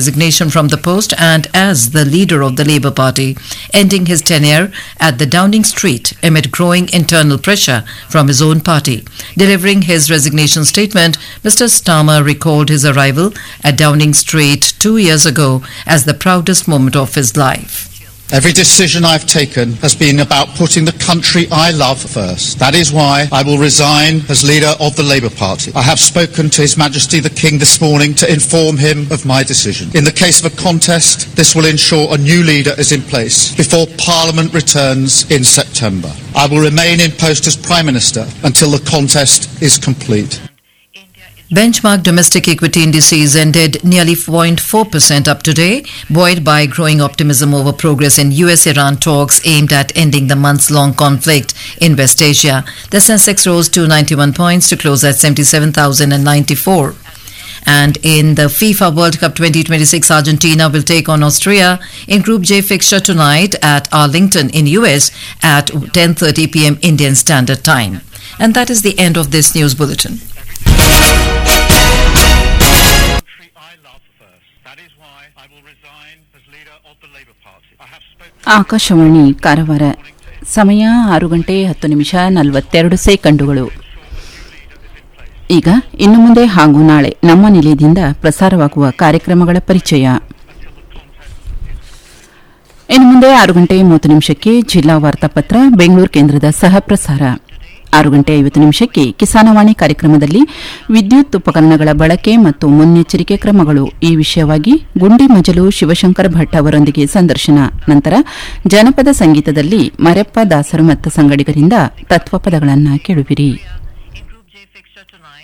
resignation from the post and as the leader of the Labour Party, ending his tenure at the Downing Street amid growing internal pressure from his own party. Delivering his resignation statement, Mr. Starmer recalled his arrival at Downing Street 2 years ago as the proudest moment of his life. Every decision I've taken has been about putting the country I love first. That is why I will resign as leader of the Labour Party. I have spoken to His Majesty the King this morning to inform him of my decision. In the case of a contest, this will ensure a new leader is in place before Parliament returns in September. I will remain in post as Prime Minister until the contest is complete. Benchmark domestic equity indices ended nearly 0.4% up today, buoyed by growing optimism over progress in US-Iran talks aimed at ending the months-long conflict in West Asia. The Sensex rose 291 points to close at 77,094. And in the FIFA World Cup 2026, Argentina will take on Austria in Group J fixture tonight at Arlington in US at 10:30 p.m. Indian Standard Time. And that is the end of this news bulletin. Akashvani Karwar. ಸಮಯ 6:10:42. ಈಗ ಇನ್ನು ಮುಂದೆ ಹಾಗೂ ನಾಳೆ ನಮ್ಮ ನಿಲಯದಿಂದ ಪ್ರಸಾರವಾಗುವ ಕಾರ್ಯಕ್ರಮಗಳ ಪರಿಚಯ. ಇನ್ನು ಮುಂದೆ 6:30 ಜಿಲ್ಲಾ ವಾರ್ತಾಪತ್ರ ಬೆಂಗಳೂರು ಕೇಂದ್ರದ ಸಹ ಪ್ರಸಾರ. 6:50 ಕಿಸಾನವಾಣಿ ಕಾರ್ಯಕ್ರಮದಲ್ಲಿ ವಿದ್ಯುತ್ ಉಪಕರಣಗಳ ಬಳಕೆ ಮತ್ತು ಮುನ್ನೆಚ್ಚರಿಕೆ ಕ್ರಮಗಳು ಈ ವಿಷಯವಾಗಿ ಗುಂಡಿಮಜಲು ಶಿವಶಂಕರ ಭಟ್ ಅವರೊಂದಿಗೆ ಸಂದರ್ಶನ. ನಂತರ ಜನಪದ ಸಂಗೀತದಲ್ಲಿ ಮರೆಪ್ಪ ದಾಸರು ಮತ್ತು ಸಂಗಡಿಗರಿಂದ ತತ್ವಪದಗಳನ್ನು ಕೇಳುವಿರಿ.